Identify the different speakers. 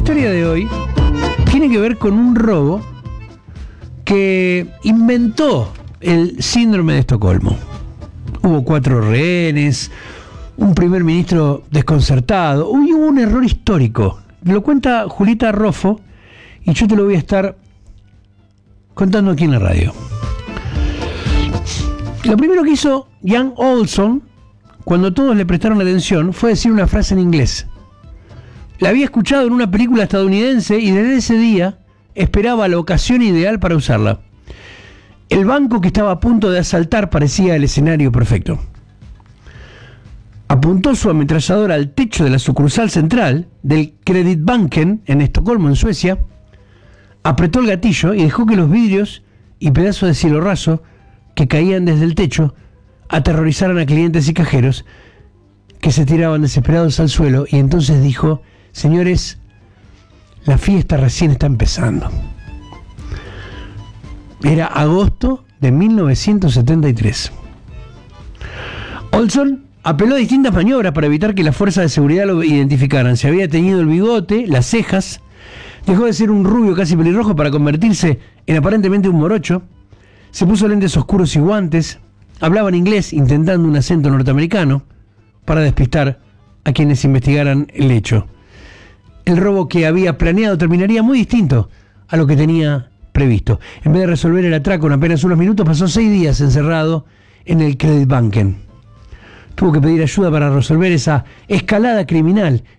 Speaker 1: historia de hoy tiene que ver con un robo que inventó el síndrome de Estocolmo. Hubo 4 rehenes, un primer ministro desconcertado, hubo un error histórico. Lo cuenta Julieta Roffo y yo te lo voy a estar contando aquí en la radio. Lo primero que hizo Jan Olsson, cuando todos le prestaron atención, fue decir una frase en inglés. La había escuchado en una película estadounidense y desde ese día esperaba la ocasión ideal para usarla. El banco que estaba a punto de asaltar parecía el escenario perfecto. Apuntó su ametralladora al techo de la sucursal central del Kreditbanken en Estocolmo, en Suecia, apretó el gatillo y dejó que los vidrios y pedazos de cielo raso que caían desde el techo aterrorizaran a clientes y cajeros que se tiraban desesperados al suelo, y entonces dijo: señores, la fiesta recién está empezando. Era agosto de 1973. Olsson apeló a distintas maniobras para evitar que las fuerzas de seguridad lo identificaran. Se había teñido el bigote, las cejas, dejó de ser un rubio casi pelirrojo para convertirse en aparentemente un morocho, se puso lentes oscuros y guantes, hablaba en inglés intentando un acento norteamericano para despistar a quienes investigaran el hecho. El robo que había planeado terminaría muy distinto a lo que tenía previsto. En vez de resolver el atraco en apenas unos minutos, pasó 6 días encerrado en el Kreditbanken. Tuvo que pedir ayuda para resolver esa escalada criminal